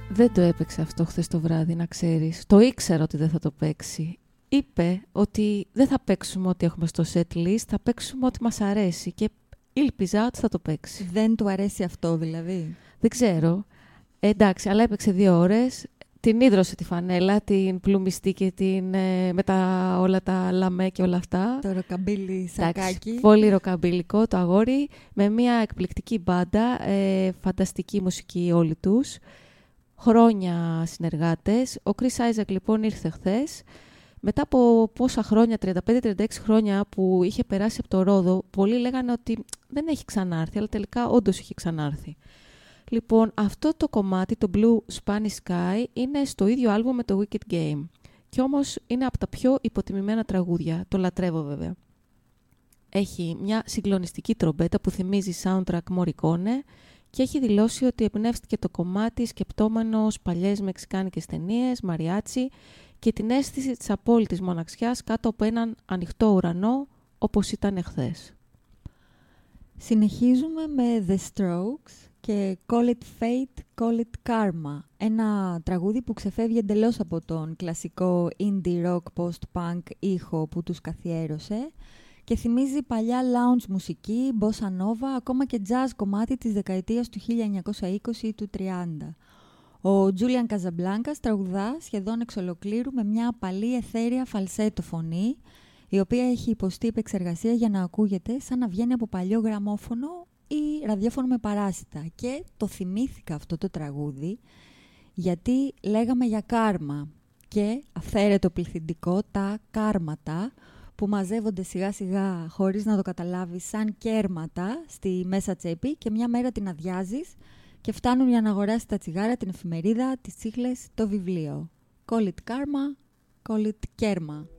Δεν το έπαιξε αυτό χθες το βράδυ, να ξέρεις. Το ήξερα ότι δεν θα το παίξει. Είπε ότι δεν θα παίξουμε ό,τι έχουμε στο set list, θα παίξουμε ό,τι μας αρέσει και ήλπιζα ότι θα το παίξει. Δεν του αρέσει αυτό δηλαδή? Δεν ξέρω. Εντάξει, αλλά έπαιξε 2 ώρες. Την ίδρωσε τη φανέλα, την πλουμιστή και με όλα τα λαμέ και όλα αυτά. Το ροκαμπίλι σακάκι. Πολύ ροκαμπίλικο το αγόρι, με μια εκπληκτική μπάντα, φανταστική μουσική όλοι τους. Χρόνια συνεργάτες. Ο Chris Isaak λοιπόν ήρθε χθες. Μετά από πόσα χρόνια, 35-36 χρόνια που είχε περάσει από το Ρόδο, πολλοί λέγανε ότι δεν έχει ξανάρθει, αλλά τελικά όντως είχε ξανάρθει. Λοιπόν, αυτό το κομμάτι, το Blue Spanish Sky, είναι στο ίδιο άλμπουμ με το Wicked Game. Κι όμως είναι από τα πιο υποτιμημένα τραγούδια. Το λατρεύω βέβαια. Έχει μια συγκλονιστική τρομπέτα που θυμίζει soundtrack Morricone και έχει δηλώσει ότι εμπνεύστηκε το κομμάτι σκεπτόμενος παλιές μεξικάνικες ταινίες, μαριάτσι και την αίσθηση της απόλυτης μοναξιάς κάτω από έναν ανοιχτό ουρανό όπως ήταν εχθές. Συνεχίζουμε με The Strokes και Call It Fate, Call It Karma. Ένα τραγούδι που ξεφεύγει εντελώς από τον κλασικό indie rock post-punk ήχο που τους καθιέρωσε και θυμίζει παλιά lounge μουσική, bossa nova, ακόμα και jazz κομμάτι της δεκαετίας του 1920 ή του 30. Ο Julian Casablancas τραγουδά σχεδόν εξ ολοκλήρου με μια απαλή αιθέρια φαλσέτο φωνή, η οποία έχει υποστεί επεξεργασία για να ακούγεται σαν να βγαίνει από παλιό γραμμόφωνο ή ραδιόφωνο με παράσιτα. Και το θυμήθηκα αυτό το τραγούδι, γιατί λέγαμε για κάρμα και αυθαίρετο πληθυντικό, τα κάρματα, που μαζεύονται σιγά σιγά χωρίς να το καταλάβεις σαν κέρματα στη μέσα τσέπη και μια μέρα την αδειάζεις και φτάνουν για να αγοράσεις τα τσιγάρα, την εφημερίδα, τις τσίχλες, το βιβλίο. Call it karma, call it κέρμα.